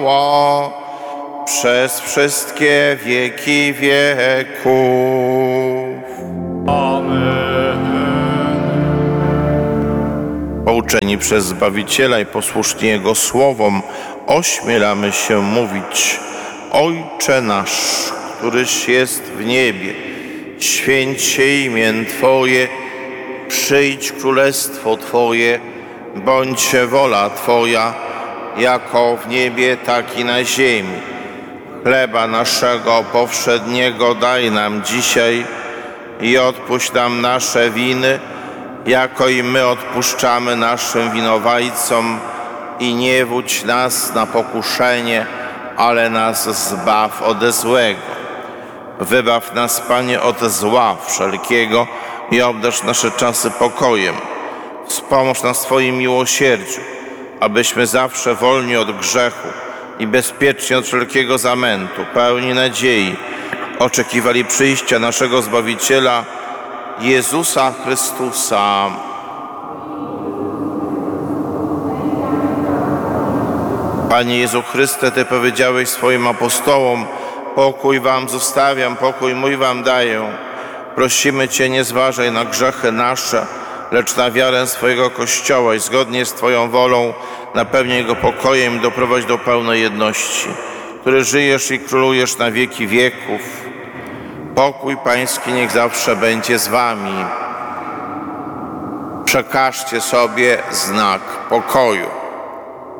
przez wszystkie wieki wieków. Amen. Pouczeni przez Zbawiciela i posłuszni Jego słowom, ośmielamy się mówić: Ojcze nasz, któryś jest w niebie, święć się imię Twoje, przyjdź królestwo Twoje, bądź się wola Twoja, jako w niebie, tak i na ziemi. Chleba naszego powszedniego daj nam dzisiaj i odpuść nam nasze winy, jako i my odpuszczamy naszym winowajcom, i nie wódź nas na pokuszenie, ale nas zbaw ode złego. Wybaw nas, Panie, od zła wszelkiego i obdarz nasze czasy pokojem. Wspomóż nas w Twoim miłosierdziu, abyśmy zawsze wolni od grzechu i bezpieczni od wszelkiego zamętu, pełni nadziei, oczekiwali przyjścia naszego Zbawiciela, Jezusa Chrystusa. Panie Jezu Chryste, Ty powiedziałeś swoim apostołom: pokój wam zostawiam, pokój mój wam daję. Prosimy Cię, nie zważaj na grzechy nasze, lecz na wiarę swojego Kościoła i zgodnie z Twoją wolą napełnij go pokojem i doprowadź do pełnej jedności, który żyjesz i królujesz na wieki wieków. Pokój Pański niech zawsze będzie z Wami. Przekażcie sobie znak pokoju.